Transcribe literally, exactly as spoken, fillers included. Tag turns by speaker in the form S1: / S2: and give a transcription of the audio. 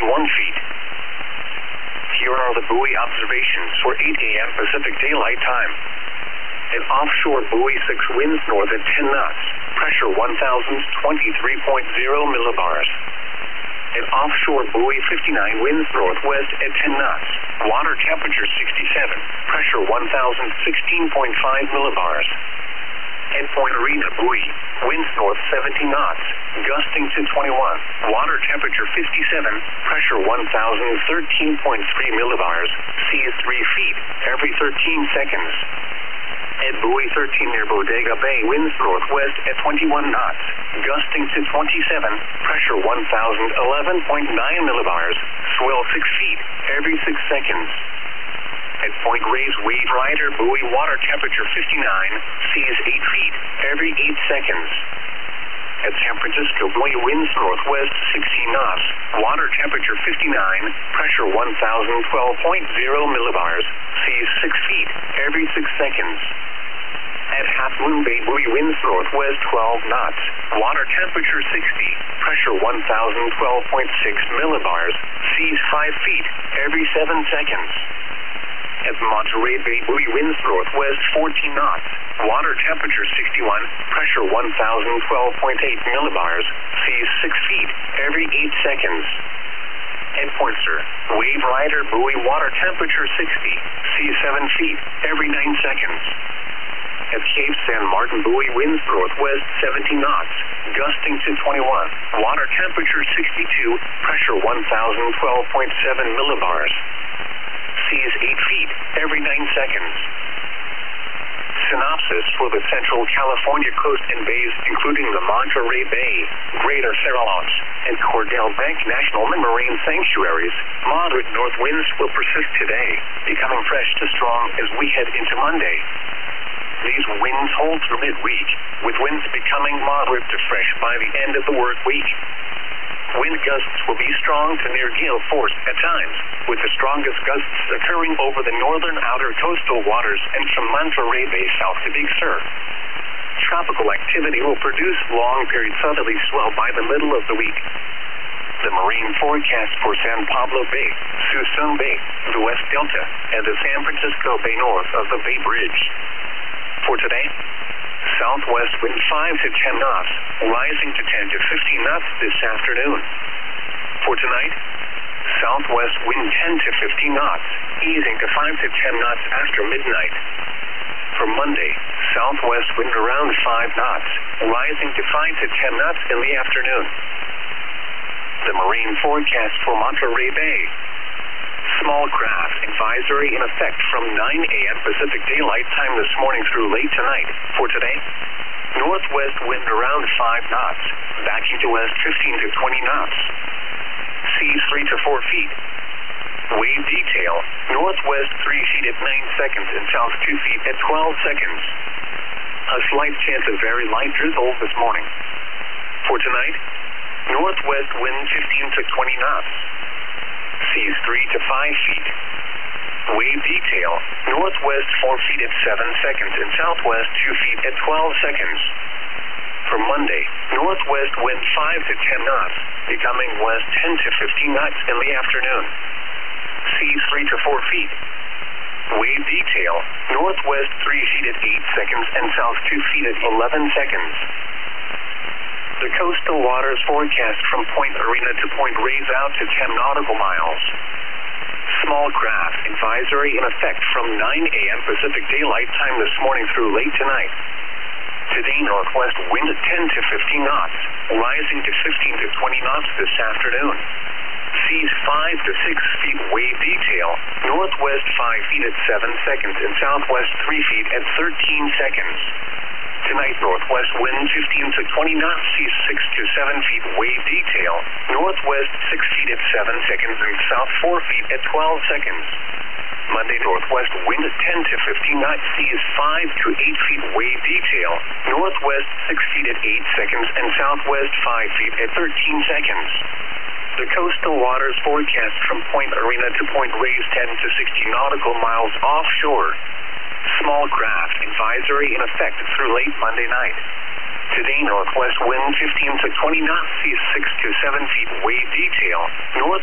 S1: one feet. Here are the buoy observations for eight A M Pacific Daylight Time. An offshore buoy six winds north at ten knots, pressure one thousand twenty-three point zero millibars. An offshore buoy fifty-nine winds northwest at ten knots, water temperature sixty-seven, pressure one thousand sixteen point five millibars. At Point Arena buoy, winds north seventeen knots, gusting to twenty-one, water temperature fifty-seven, pressure one thousand thirteen point three millibars, seas three feet every thirteen seconds. At buoy thirteen near Bodega Bay, winds northwest at twenty-one knots, gusting to twenty-seven, pressure one thousand eleven point nine millibars, swell six feet every six seconds. At Point Reyes Wave Rider buoy, water temperature fifty-nine, seas eight feet every eight seconds. At San Francisco buoy, winds northwest sixteen knots, water temperature fifty-nine, pressure one thousand twelve point zero millibars, seas six feet every six seconds. At Half Moon Bay buoy, winds northwest twelve knots, water temperature sixty, pressure one thousand twelve point six millibars, seas five feet every seven seconds. At Monterey Bay buoy, winds northwest fourteen knots, water temperature sixty-one, pressure one thousand twelve point eight millibars, seas six feet every eight seconds. At Pointer, Wave Rider buoy, water temperature sixty, seas seven feet every nine seconds. At Cape San Martin buoy, winds northwest seventeen knots, gusting to twenty-one, water temperature sixty-two, pressure one thousand twelve point seven millibars. Seas eight feet every nine seconds. Synopsis for the Central California coast and bays, including the Monterey Bay, Greater Farallones, and Cordell Bank National Marine Sanctuaries. Moderate north winds will persist today, becoming fresh to strong as we head into Monday. These winds hold through midweek, with winds becoming moderate to fresh by the end of the work week. Wind gusts will be strong to near gale force at times, with the strongest gusts occurring over the northern outer coastal waters and from Monterey Bay south to Big Sur. Tropical activity will produce long-period southerly swell by the middle of the week. The marine forecast for San Pablo Bay, Suisun Bay, the West Delta, and the San Francisco Bay north of the Bay Bridge. For today, southwest wind five to ten knots, rising to ten to fifteen knots this afternoon. For tonight, southwest wind ten to fifteen knots, easing to five to ten knots after midnight. For Monday, southwest wind around five knots, rising to five to ten knots in the afternoon. The marine forecast for Monterey Bay. Small craft advisory in effect from nine A M Pacific Daylight Time this morning through late tonight. For today, northwest wind around five knots, backing to west fifteen to twenty knots. Seas three to four feet. Wave detail, northwest three feet at nine seconds and south two feet at twelve seconds. A slight chance of very light drizzle this morning. For tonight, northwest wind fifteen to twenty knots. Seas three to five feet. Wave detail, northwest four feet at seven seconds and southwest two feet at twelve seconds. For Monday, northwest wind five to ten knots, becoming west ten to fifteen knots in the afternoon. Seas three to four feet. Wave detail, northwest three feet at eight seconds and south two feet at eleven seconds. The coastal waters forecast from Point Arena to Point Reyes out to ten nautical miles. Small craft advisory in effect from nine A M Pacific Daylight Time this morning through late tonight. Today, northwest wind at ten to fifteen knots, rising to fifteen to twenty knots this afternoon. Seas five to six feet wave detail, northwest five feet at seven seconds and southwest three feet at thirteen seconds. Tonight, northwest wind fifteen to twenty knots, seas six to seven feet wave detail, northwest six feet at seven seconds and south four feet at twelve seconds. Monday, northwest wind ten to fifteen knots, seas five to eight feet wave detail, northwest six feet at eight seconds and southwest five feet at thirteen seconds. The coastal waters forecast from Point Arena to Point Reyes ten to sixty nautical miles offshore. Small craft advisory in effect through late Monday night. Today, northwest wind fifteen to twenty knots, seas six to seven feet wave detail, north